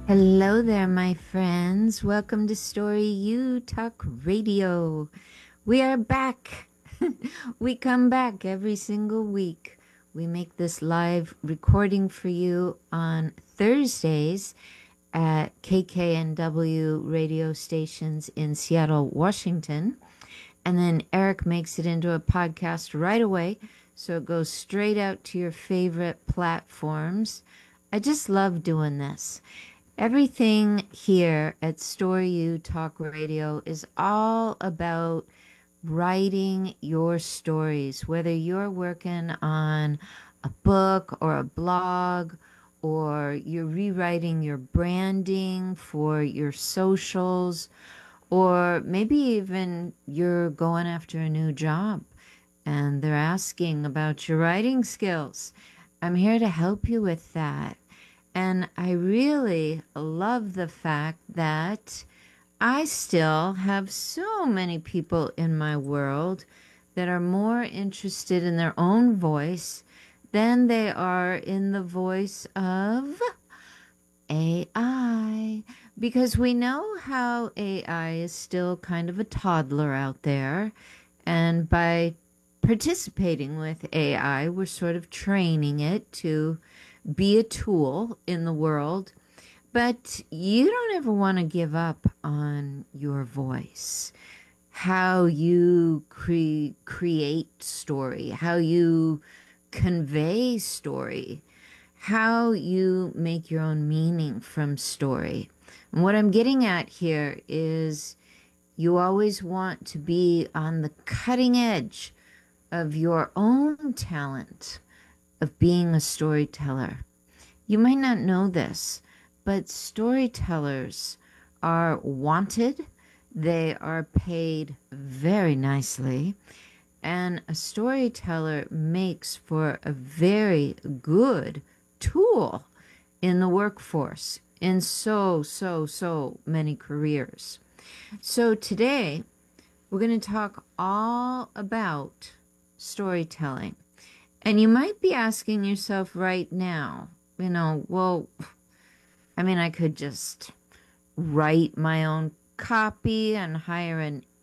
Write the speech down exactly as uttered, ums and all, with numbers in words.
Hello there, my friends. Welcome to Story U Talk Radio. We are back. We come back every single week. We make this live recording for you on Thursdays at K K N W radio stations in Seattle, Washington. And then Eric makes it into a podcast right away. So it goes straight out to your favorite platforms. I just love doing this. Everything here at Story U Talk Radio is all about writing your stories, whether you're working on a book or a blog, or you're rewriting your branding for your socials, or maybe even you're going after a new job and they're asking about your writing skills. I'm here to help you with that. And I really love the fact that I still have so many people in my world that are more interested in their own voice than they are in the voice of A I. Because we know how A I is still kind of a toddler out there. And by participating with A I, we're sort of training it to be a tool in the world, but you don't ever want to give up on your voice, how you cre- create story, how you convey story, how you make your own meaning from story. And what I'm getting at here is you always want to be on the cutting edge of your own talent of being a storyteller. You might not know this, but storytellers are wanted. They are paid very nicely. And a storyteller makes for a very good tool in the workforce in so, so, so many careers. So today, we're going to talk all about storytelling. And you might be asking yourself right now, you know, well, I mean, I could just write my own copy and hire an